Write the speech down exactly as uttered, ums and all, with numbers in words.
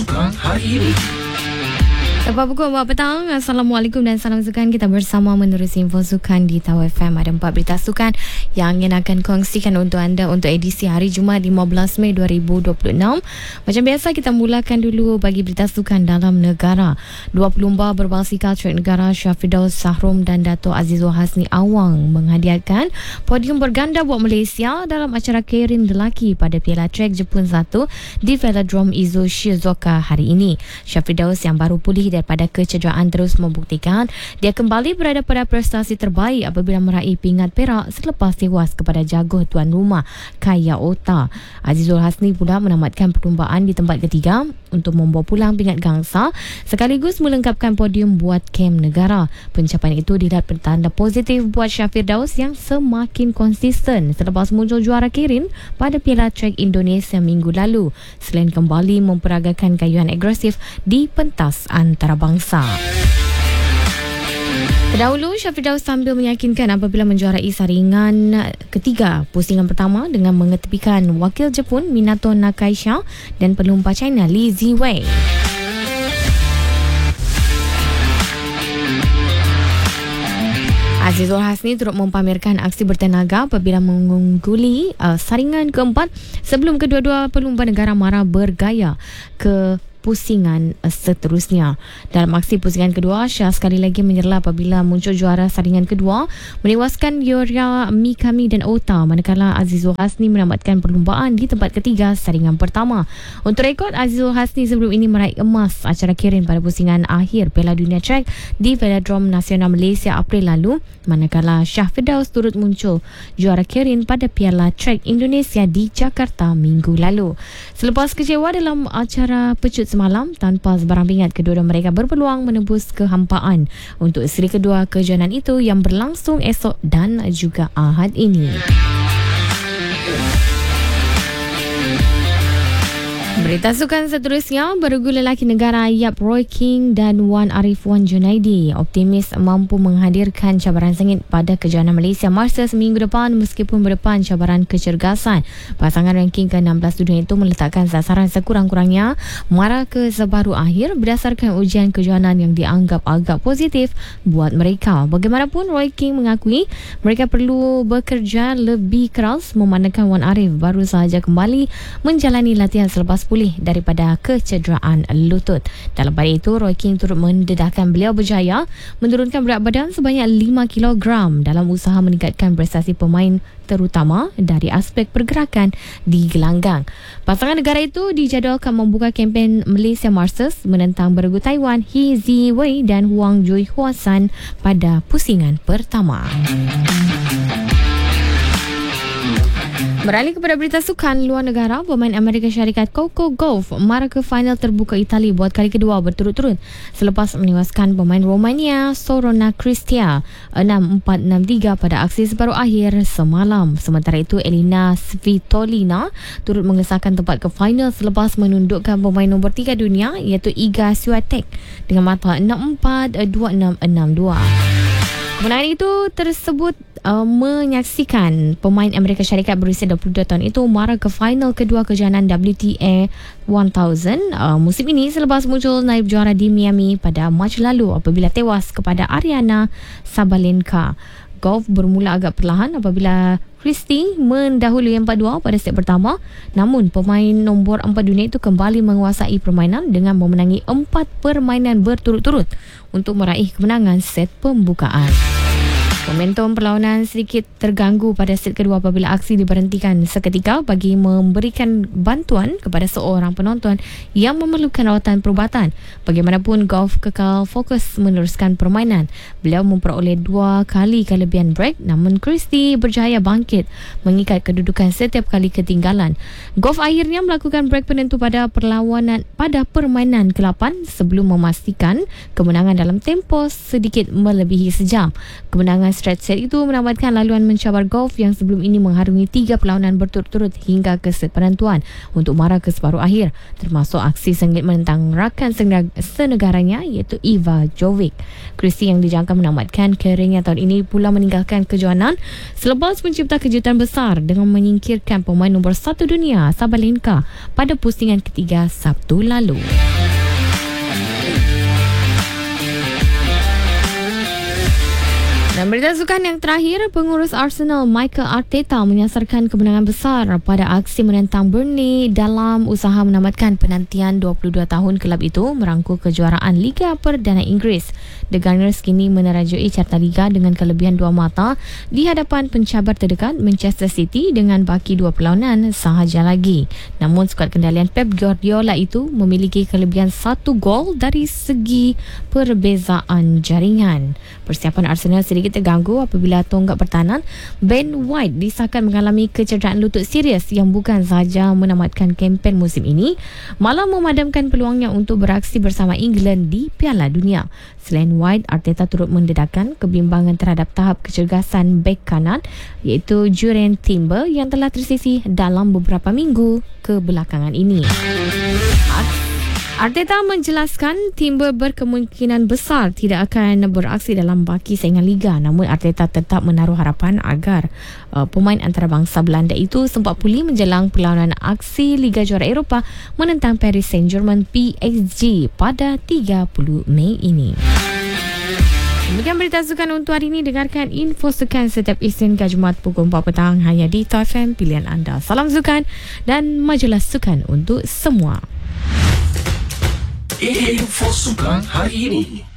Sukan Hari Ini. Selamat pukul empat petang. Assalamualaikum dan salam sukan. Kita bersama menerusi info sukan di Tahu F M. Ada empat berita sukan yang ingin akan kongsikan untuk anda untuk edisi hari Jumaat lima belas Mei dua ribu dua puluh enam. Macam biasa, kita mulakan dulu bagi berita sukan dalam negara. Dua pelumba berbasikal trek negara Syafidaus Sahrom dan Dato' Azizul Hasni Awang menghadiahkan podium berganda buat Malaysia dalam acara keirin lelaki pada Piala Trek Jepun satu di Velodrome Izu Shizuoka hari ini. Syafidaus yang baru pulih daripada kecederaan terus membuktikan dia kembali berada pada prestasi terbaik apabila meraih pingat perak selepas tewas kepada jaguh tuan rumah Kaya Ota. Azizul Hasni pula menamatkan perlumbaan di tempat ketiga untuk membawa pulang pingat gangsa sekaligus melengkapkan podium buat kem negara. Pencapaian itu dilihat bertanda positif buat Syafidaus yang semakin konsisten selepas muncul juara keirin pada Piala Trek Indonesia minggu lalu, selain kembali memperagakan kayuhan agresif di pentas antarabangsa. Terdahulu, Syafidaus tampil meyakinkan apabila menjuarai saringan ketiga pusingan pertama dengan mengetepikan wakil Jepun Minato Nakaisha dan pelumba China Li Ziwei. Azizul Hasni turut mempamerkan aksi bertenaga apabila mengungguli uh, saringan keempat sebelum kedua-dua pelumba negara mara bergaya ke pusingan seterusnya. Dalam aksi pusingan kedua, Syah sekali lagi menyerlah apabila muncul juara saringan kedua menewaskan Yoria Mikami dan Ota, manakala Azizul Hasni menamatkan perlumbaan di tempat ketiga saringan pertama. Untuk rekod, Azizul Hasni sebelum ini meraih emas acara keirin pada pusingan akhir Piala Dunia Trek di Velodrome Nasional Malaysia April lalu, manakala Syafidaus turut muncul juara keirin pada Piala Trek Indonesia di Jakarta minggu lalu. Selepas kecewa dalam acara pecut semalam tanpa sebarang pingat, kedua-dua mereka berpeluang menembus kehampaan untuk seri kedua kejohanan itu yang berlangsung esok dan juga Ahad ini. Berita sukan seterusnya, bergu lelaki negara Yap Roy King dan Wan Arif Wan Junaidi optimis mampu menghadirkan cabaran sengit pada kejohanan Malaysia Masters minggu depan meskipun berdepan cabaran kecergasan. Pasangan ranking ke enam belas dunia itu meletakkan sasaran sekurang-kurangnya mara ke separuh akhir berdasarkan ujian kejohanan yang dianggap agak positif buat mereka. Bagaimanapun, Roy King mengakui mereka perlu bekerja lebih keras memandangkan Wan Arif baru sahaja kembali menjalani latihan selepas pulih daripada kecederaan lutut. Dalam pada itu, Roy King turut mendedahkan beliau berjaya menurunkan berat badan sebanyak lima kilogram dalam usaha meningkatkan prestasi pemain terutama dari aspek pergerakan di gelanggang. Pasangan negara itu dijadualkan membuka kempen Malaysia Masters menentang bergu Taiwan He Ziwei dan Huang Jui Huasan pada pusingan pertama. Beralih kepada berita sukan luar negara, pemain Amerika Syarikat Coco Gauff mara ke final terbuka Itali buat kali kedua berturut-turut selepas menewaskan pemain Romania Sorona Cristea enam empat enam tiga pada aksi separuh akhir semalam. Sementara itu, Elina Svitolina turut mengesahkan tempat ke final selepas menundukkan pemain nombor tiga dunia iaitu Iga Swiatek dengan mata enam empat dua enam enam dua. Kemenangan itu tersebut uh, menyaksikan pemain Amerika Syarikat berusia dua puluh dua tahun itu mara ke final kedua kejohanan W T A seribu uh, musim ini selepas muncul naib juara di Miami pada Mac lalu apabila tewas kepada Ariana Sabalenka. Gauff bermula agak perlahan apabila Christie mendahului empat dua pada set pertama, namun pemain nombor empat dunia itu kembali menguasai permainan dengan memenangi empat permainan berturut-turut untuk meraih kemenangan set pembukaan. Momentum perlawanan sedikit terganggu pada set kedua apabila aksi diberhentikan seketika bagi memberikan bantuan kepada seorang penonton yang memerlukan rawatan perubatan. Bagaimanapun, Gauff kekal fokus meneruskan permainan. Beliau memperoleh dua kali kelebihan break, namun Christie berjaya bangkit mengikat kedudukan setiap kali ketinggalan. Gauff akhirnya melakukan break penentu pada perlawanan pada permainan ke lapan sebelum memastikan kemenangan dalam tempoh sedikit melebihi sejam. Kemenangan stretch set itu menamatkan laluan mencabar Gauff yang sebelum ini mengharungi tiga perlawanan berturut-turut hingga ke set penentuan untuk mara ke separuh akhir, termasuk aksi sengit menentang rakan senegaranya iaitu Iva Jovic. Christie yang dijangka menamatkan kariernya tahun ini pula meninggalkan kejohanan selepas mencipta kejutan besar dengan menyingkirkan pemain nombor satu dunia Sabalenka pada pusingan ketiga Sabtu lalu. Dan berita sukan yang terakhir, pengurus Arsenal Mikel Arteta menyasarkan kemenangan besar pada aksi menentang Burnley dalam usaha menamatkan penantian dua puluh dua tahun kelab itu merangkul kejuaraan Liga Perdana Inggeris. The Gunners kini menerajui carta Liga dengan kelebihan dua mata di hadapan pencabar terdekat Manchester City dengan baki dua perlawanan sahaja lagi. Namun skuad kendalian Pep Guardiola itu memiliki kelebihan satu gol dari segi perbezaan jaringan. Persiapan Arsenal sedikit terganggu apabila tonggak pertahanan Ben White disahkan mengalami kecederaan lutut serius yang bukan sahaja menamatkan kempen musim ini, malah memadamkan peluangnya untuk beraksi bersama England di Piala Dunia. Selain White, Arteta turut mendedahkan kebimbangan terhadap tahap kecergasan bek kanan iaitu Jurrien Timber yang telah tersisih dalam beberapa minggu kebelakangan ini. Arteta menjelaskan Timber berkemungkinan besar tidak akan beraksi dalam baki saingan Liga, namun Arteta tetap menaruh harapan agar uh, pemain antarabangsa Belanda itu sempat pulih menjelang perlawanan aksi Liga Juara Eropah menentang Paris Saint-Germain P S G pada tiga puluh Mei ini. Demikian berita sukan untuk hari ini. Dengarkan info sukan setiap Isnin hingga Jumaat pukul empat petang hanya di Top F M pilihan anda. Salam sukan dan majalah sukan untuk semua. Info sukan hari ini.